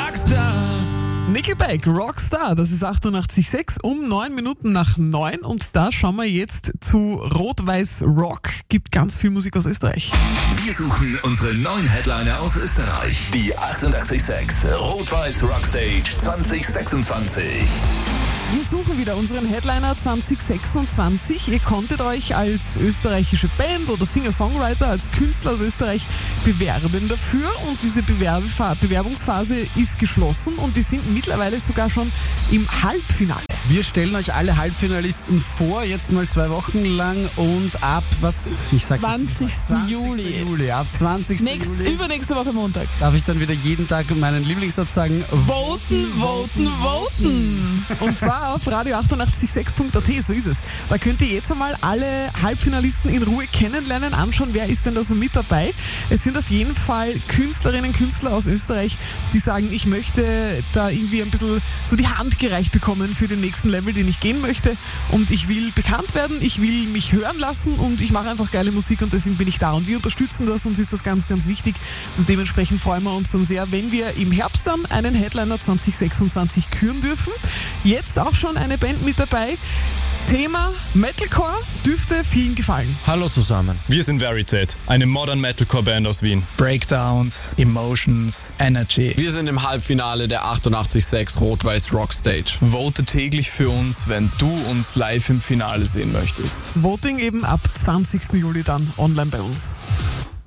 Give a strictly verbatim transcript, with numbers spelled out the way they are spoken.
Rockstar. Nickelback, Rockstar, das ist achtundachtzig Komma sechs um neun Minuten nach neun und da schauen wir jetzt zu Rot-Weiß Rock. Gibt ganz viel Musik aus Österreich. Wir suchen unsere neuen Headliner aus Österreich. Die achtundachtzig Komma sechs Rot-Weiß Rockstage zwanzig sechsundzwanzig. Wir suchen wieder unseren Headliner zwanzig sechsundzwanzig. Ihr konntet euch als österreichische Band oder Singer-Songwriter, als Künstler aus Österreich bewerben dafür und diese Bewerbefa- Bewerbungsphase ist geschlossen und wir sind mittlerweile sogar schon im Halbfinale. Wir stellen euch alle Halbfinalisten vor, jetzt mal zwei Wochen lang und ab, was? Ich sag's zwanzigsten jetzt nicht. Juli. Juli. Ab zwanzigsten Nächst, Juli übernächste Woche Montag. darf ich dann wieder jeden Tag meinen Lieblingssatz sagen. Voten, voten, voten. Und zwar auf radio achtundachtzig Komma sechs Punkt a t, so ist es. Da könnt ihr jetzt einmal alle Halbfinalisten in Ruhe kennenlernen, anschauen, wer ist denn da so mit dabei. Es sind auf jeden Fall Künstlerinnen und Künstler aus Österreich, die sagen, ich möchte da irgendwie ein bisschen so die Hand gereicht bekommen für den nächsten Level, den ich gehen möchte und ich will bekannt werden, ich will mich hören lassen und ich mache einfach geile Musik und deswegen bin ich da und wir unterstützen das, uns ist das ganz, ganz wichtig und dementsprechend freuen wir uns dann sehr, wenn wir im Herbst dann einen Headliner zwanzig sechsundzwanzig küren dürfen. Jetzt auch schon eine Band mit dabei. Thema Metalcore dürfte vielen gefallen. Hallo zusammen. Wir sind Veritate, eine Modern Metalcore Band aus Wien. Breakdowns, Emotions, Energy. Wir sind im Halbfinale der achtundachtzig Komma sechs Rot-Weiß Rockstage. Vote täglich für uns, wenn du uns live im Finale sehen möchtest. Voting eben ab zwanzigsten Juli dann online bei uns.